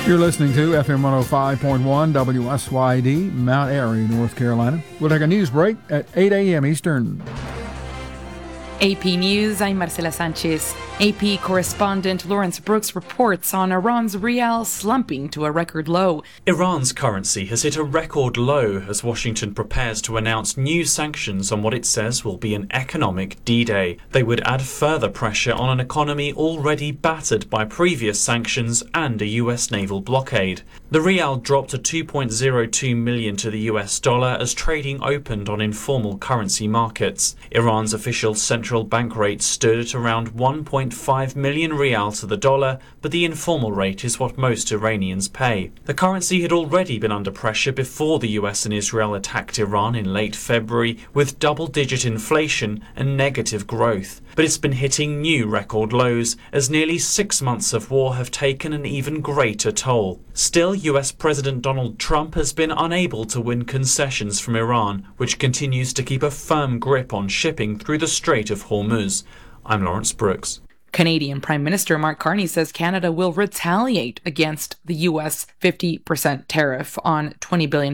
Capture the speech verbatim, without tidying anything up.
You're listening to F M one oh five point one W S Y D, Mount Airy, North Carolina. We'll take a news break at eight a.m. Eastern. A P News, I'm Marcela Sanchez. A P correspondent Lawrence Brooks reports on Iran's rial slumping to a record low. Iran's currency has hit a record low as Washington prepares to announce new sanctions on what it says will be an economic D-Day. They would add further pressure on an economy already battered by previous sanctions and a U S naval blockade. The rial dropped to two point oh two million to the U S dollar as trading opened on informal currency markets. Iran's official central bank rate stood at around one point five million rial to the dollar, but the informal rate is what most Iranians pay. The currency had already been under pressure before the U S and Israel attacked Iran in late February with double-digit inflation and negative growth. But it's been hitting new record lows as nearly six months of war have taken an even greater toll. Still, U S President Donald Trump has been unable to win concessions from Iran, which continues to keep a firm grip on shipping through the Strait of Hormuz. I'm Lawrence Brooks. Canadian Prime Minister Mark Carney says Canada will retaliate against the U S fifty percent tariff on twenty billion